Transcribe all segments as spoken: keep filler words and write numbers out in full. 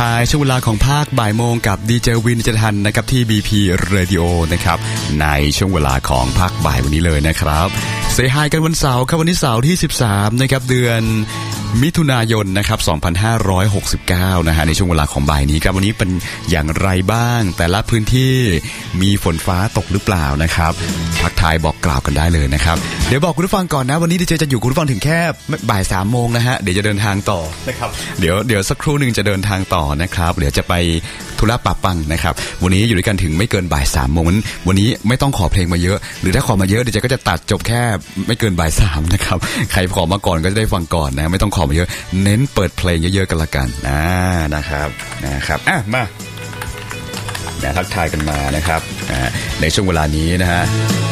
ทายช่วงเวลาของภาคบ่ายโมงกับดีเจวินจะทันนะครับที่ บี พี Radio นะครับในช่วงเวลาของภาคบ่ายวันนี้เลยนะครับเซฮายกันวันเสาร์ครับวันนี้เสาร์ที่สิบสามนะครับเดือนมิถุนายนนะครับสองพันห้าร้อยหกสิบเก้านะฮะในช่วงเวลาของบ่ายนี้ครับวันนี้เป็นอย่างไรบ้างแต่ละพื้นที่มีฝนฟ้าตกหรือเปล่านะครับทักทายบอกกล่าวกันได้เลยนะครับเดี๋ยวบอกคุณผู้ฟังก่อนนะวันนี้ดีเจจะอยู่คุณผู้ฟังถึงแค่บ่ายสามโมงนะฮะเดี๋ยวจะเดินทางต่อนะครับเดี๋ยวเดี๋ยวสักครู่นึงจะเดินทางต่อนะครับเดี๋ยวจะไปธุระปะปังนะครับวันนี้อยู่ด้วยกันถึงไม่เกินบ่ายสามโมงวันนี้ไม่ต้องขอเพลงมาเยอะหรือถ้าขอมาเยอะเดี๋ยวจะก็จะตัดจบแค่ไม่เกินบ่ายสามนะครับใครขอมาก่อนก็จะได้ฟังก่อนนะไม่ต้องขอมาเยอะเน้นเปิดเพลงเยอะๆกันละกันนะนะครับนะครับอ่ะมานะทักทายกันมานะครับในช่วงเวลานี้นะฮะ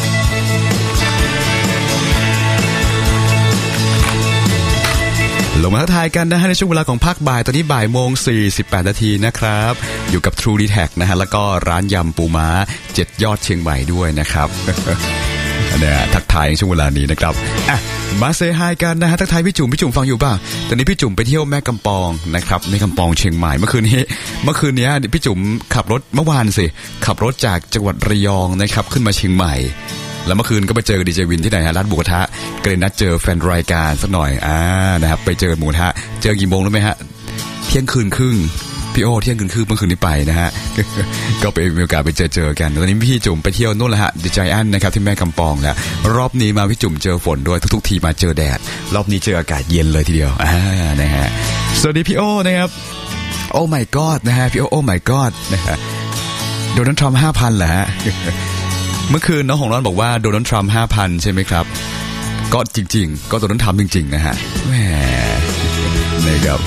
ลงมาทักทายกันนะฮะในช่วงเวลาของภาคบ่ายตอนนี้บ่ายโมงสี่สิบแปดนาทีนะครับอยู่กับ True ดี แท็ก นะฮะแล้วก็ร้านยำปูม้าเจ็ดยอดเชียงใหม่ด้วยนะครับเนี่ยทักทายในช่วงเวลานี้นะครับอ่ะมาเซฮายกันนะฮะทักทายพี่จุ๋มพี่จุ๋มฟังอยู่ป่ะตอนนี้พี่จุ๋มไปเที่ยวแม่กำปองนะครับแม่กำปองเชียงใหม่เมื่อคืนนี้เมื่อคืนนี้พี่จุ๋มขับรถเมื่อวานสิขับรถจากจังหวัดระยองนะครับขึ้นมาเชียงใหม่แล้วเมื่อคืนก็ไปเจอดีเจวินที่ไหนฮะร้านหมูกระทะก็เลยนัดเจอแฟนรายการสักหน่อยอ่านะครับไปเจอหมูกระทะเจอกี่โมงรู้ไหมฮะเที่ยงคืนครึ่งพี่โอเที่ยงคืนครึ่งเมื่อคืนนี้ไปนะฮะ ก็ไปมีโอกาสไปเจอเจอกันตอนนี้พี่จุ๋มไปเที่ยวนู่นแหละฮะดิจอันนะครับที่แม่กำปองแล้วรอบนี้มาพี่จุ๋มเจอฝนด้วยทุกๆทีมาเจอแดดรอบนี้เจออากาศเย็นเลยทีเดียวอ่านะฮะสวัสดีพี่โอนะครับโอ้ my god นะฮะพี่โอโอ้ my god นะฮะโดนัลด์ทรัมป์ ห้าพัน เหรอฮะ เมื่อคืนน้องของร้อนบอกว่าโดนัลด์ทรัมป์ ห้าพัน ใช่ไหมครับก็จริงๆก็โดนัลด์ทรัมป์จริงๆนะฮะแหมนะครับ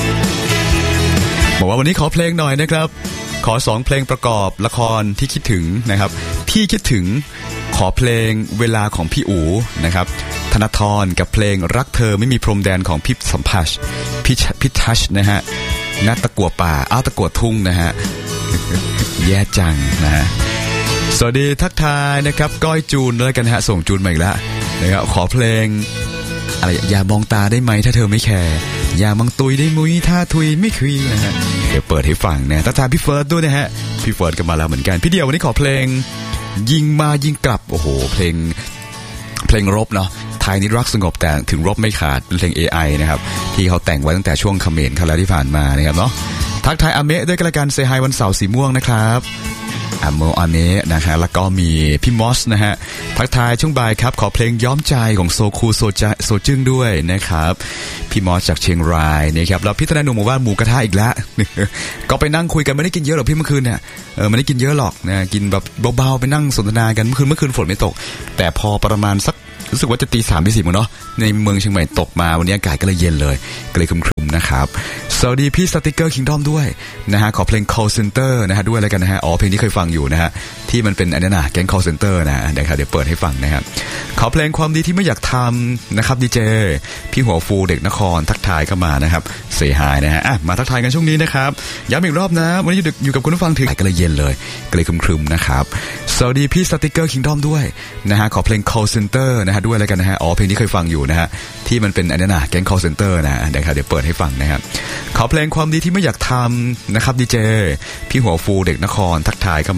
บอกว่าวันนี้ขอเพลงหน่อยนะครับขอสองเพลงประกอบละครที่คิดถึงนะครับที่คิดถึงขอเพลงเวลาของพี่อู๋นะครับธนทรกับเพลงรักเธอไม่มีพรมแดนของพี่สัมพัชพี่พี่ทัชนะฮะนัดตะกั่วป่าอ้าวตะกั่วทุ่งนะฮะ แย่จังนะฮะสวัสดีทักทายนะครับก้อยจูนด้วยกันฮะส่งจูนมาอีกแล้วนะครับขอเพลงอะไรอย่ามองตาได้ไหมถ้าเธอไม่แคร์อย่ามองตุยได้มุ้ยถ้าทุยไม่คุยนะฮะเดี๋ยวเปิดให้ฟังนะทักทายพี่เฟิร์สด้วยนะฮะพี่เฟิร์สกันมาแล้วเหมือนกันพี่เดียววันนี้ขอเพลงยิงมายิงกลับโอ้โหเพลงเพลงรบเนาะไทยนี่รักสงบแต่ถึงรบไม่ขาดเป็นเพลง เอ ไอ นะครับที่เขาแต่งไว้ตั้งแต่ช่วงเขมรครั้งที่ผ่านมานะครับเนาะทักทายอาเมะด้วยกันละกันเซฮายวันเสาร์สีม่วงนะครับอาโมอาเมะนะฮะแล้วก็มีพี่มอสนะฮะทักทายช่วงบ่ายครับขอเพลงย้อมใจของโซคูโซจโซจึ้งด้วยนะครับพี่มอสจากเชียงรายนะครับแล้วพี่ธนาหนุ่มบอกว่าหมูกระทะอีกแล้ว ก็ไปนั่งคุยกันไม่ได้กินเยอะหรอกพี่เมื่อคืนเนี่ยเออไม่ได้กินเยอะหรอกนะกินแบบเบาๆไปนั่งสนทนากันเมื่อคืนเมื่อคืนฝนไม่ตกแต่พอประมาณสักรู้สึกว่าจะตีสามตีสี่มั้งเนาะในเมืองเชียงใหม่ตกมาวันนี้อากาศก็เลยเย็นเลยก็เลยครึมๆนะครับสวัสดีพี่สติกเกอร์คิงดอมด้วยนะฮะขอเพลง call center นะฮะด้วยอะไรกันนะฮะอ๋อเพลงนี้เคยฟังอยู่นะฮะที่มันเป็นอันนั้นนะแก๊ง call center นะเดี๋ยวครับเดี๋ยวเปิดให้ฟังนะครับขอเพลงความดีที่ไม่อยากทำนะครับดีเจพี่หัวฟูเด็กนครทักทายเข้ามานะครับเซฮายนะฮะอ่ะมาทักทายกันช่วงนี้นะครับย้ำอีกรอบนะวันนี้อยู่กับคุณผู้ฟังถึงก็เลยเย็นเลยก็เลยครึมๆนะครับสวัสดีพี่สติกเกอร์คิงดอมด้วยนะฮะขอเพลง call center นะฮะด้วยอะไรกันนะฮะอ๋อเพลงนี้เคยฟังอยู่นะฮะที่มันเป็นอันนั้นนะแก๊ง call center นะเดี๋ยวครับเดี๋ยวเปิดให้ฟังนะครับขอเพลงความดีที่ไม่อยากทำนะครับดีเจพี่หัวฟูเด็กนครทักทายเข้า